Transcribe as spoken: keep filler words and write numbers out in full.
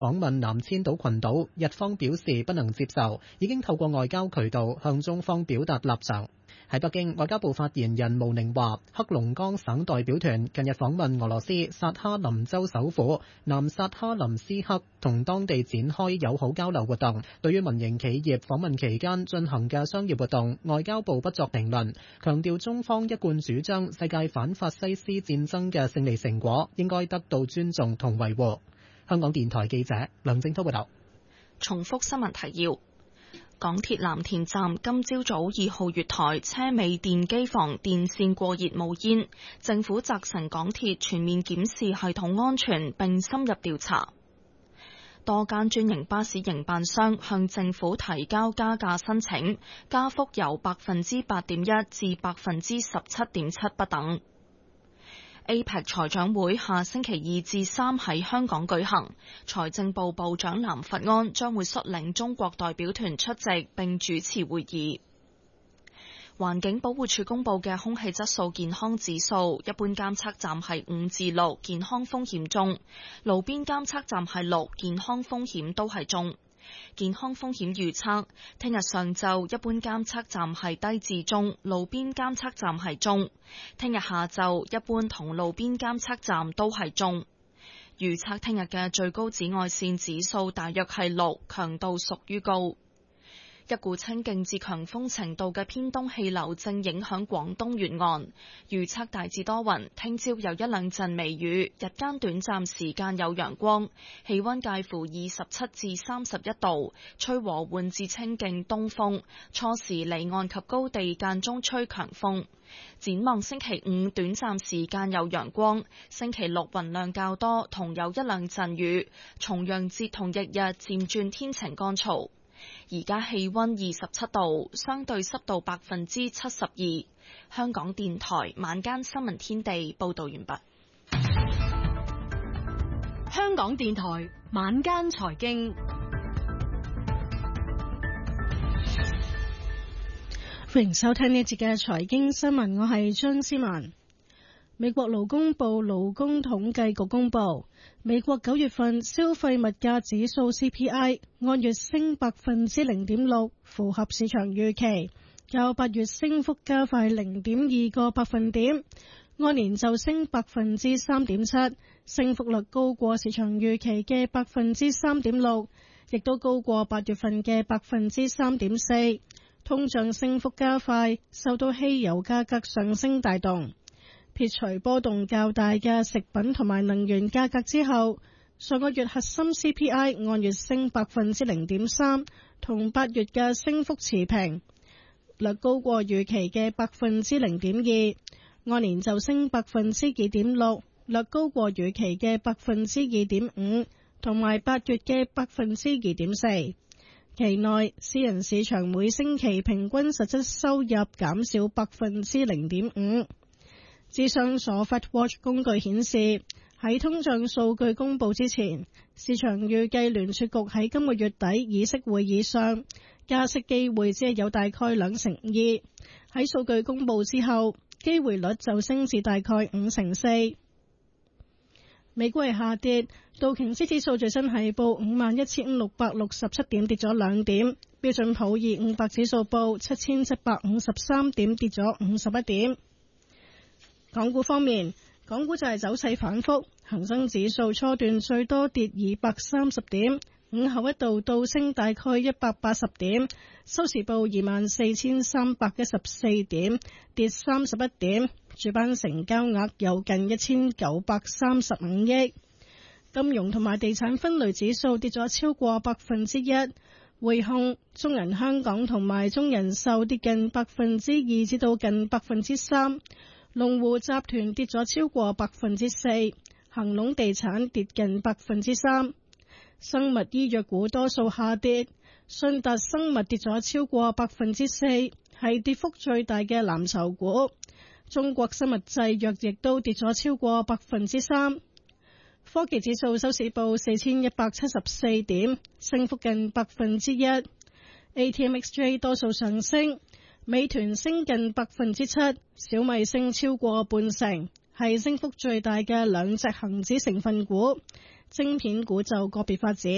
訪問南千島群島，日方表示不能接受，已經透過外交渠道向中方表達立場。喺北京，外交部發言人毛寧話，黑龍江省代表團近日訪問俄羅斯薩哈林州首府南薩哈林斯克，同當地展開友好交流活動。對於民營企業訪問期間進行嘅商業活動，外交部不作評論，強調中方一貫主張世界反法西斯戰爭嘅勝利成果應該得到尊重同維護。香港電台記者梁正濤報道。 重複新聞提要：港鐵藍田站今朝早二號月台車尾電機房電線過熱冒煙，政府責成港鐵全面檢視系統安全並深入調查。多間專營巴士營辦商向政府提交加價申請，加幅由百分之八點一至百分之十七點七不等。A P E C 財長會下星期二至三喺香港舉行，財政部部長藍佛安將會率領中國代表團出席並主持會議。環境保護署公布嘅空氣質素健康指數，一般監測站係五至六，健康風險中；路邊監測站係六，健康風險都係中。健康風險預測，聽日上晝一般監測站係低至中，路邊監測站係中；聽日下晝一般同路邊監測站都係中。預測聽日嘅最高紫外線指數大約係六，強度屬於高。一股清勁至強風程度嘅偏東氣流正影響廣東沿岸，預測大致多雲，聽朝有一兩陣微雨，日間短暫時間有陽光，氣溫介乎二十七至三十一度，吹和緩至清勁東風，初時離岸及高地間中吹強風。展望星期五短暫時間有陽光，星期六雲量較多，同有一兩陣雨，重陽節同翌日漸轉天晴乾燥。而家氣溫二十七度，相對濕度百分之七十二。香港電台晚間新聞天地報道完畢。 香港電台晚間財經，歡迎收聽呢一節嘅財經新聞，我係張思文。美國勞工部勞工統計局公布，美國九月份消費物價指數 C P I 按月升百分之零點六，符合市場預期，較八月升幅加快零點二個百分點，按年就升百分之三點七，升幅率高過市場預期嘅百分之三點六，亦都高過八月份嘅百分之三點四。通脹升幅加快，受到汽油價格上升帶動。撇除波動較大嘅食品同埋能源價格之後，上個月核心 C P I 按月升百分之零點三，同八月嘅升幅持平，略高過預期嘅百分之零點二，按年就升百分之二點六，略高過預期嘅百分之二點五，同埋八月嘅百分之二點四。期內私人市場每星期平均實質收入減少百分之零點五。諮商所 FedWatch 工具顯示，喺通脹數據公佈之前，市場預計聯儲局喺今個月底議息會議上加息機會只係有大概兩成二。喺數據公佈之後，機會率就升至大概五成四。美股係下跌，道瓊斯指數最新係報五萬一千六百六十七點，跌咗兩點；標準普爾五百指數報七千七百五十三點，跌咗五十一點。港股方面，港股就係走勢反覆，恒生指數初段最多跌二百三十點，午後一度倒升大概一百八十點，收市報二萬四千三百一十四點，跌三十一點，主板成交額有近一千九百三十五億。金融同埋地產分類指數跌咗超過百分之一，匯控、中銀香港同埋中人壽跌近百分之二至到近百分之三。龍湖集團跌咗超過百分之四，恒隆地產跌近百分之三。生物醫藥股多數下跌，信達生物跌咗超過百分之四，係跌幅最大嘅藍籌股。中國生物製藥亦都跌咗超過百分之三。科技指數收市報四千一百七十四點，升幅近百分之一。A T M X J 多數上升。美團升近百分之七，小米升超過半成，係升幅最大嘅兩隻恒指成分股。晶片股就個別發展。